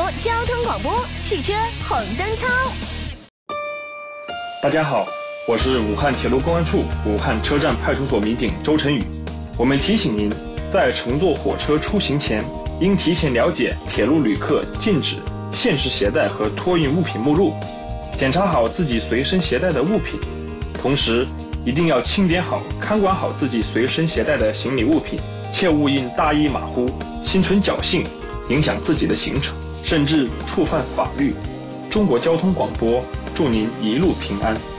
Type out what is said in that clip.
交通广播汽车红灯操。 大家好，我是武汉铁路公安处武汉车站派出所民警周晨宇。我们提醒您，在乘坐火车出行前，应提前了解铁路旅客禁止、限制携带和托运物品目录，检查好自己随身携带的物品，同时一定要清点好、看管好自己随身携带的行李物品，切勿因大意马虎、心存侥幸，影响自己的行程，甚至触犯法律。中国交通广播祝您一路平安。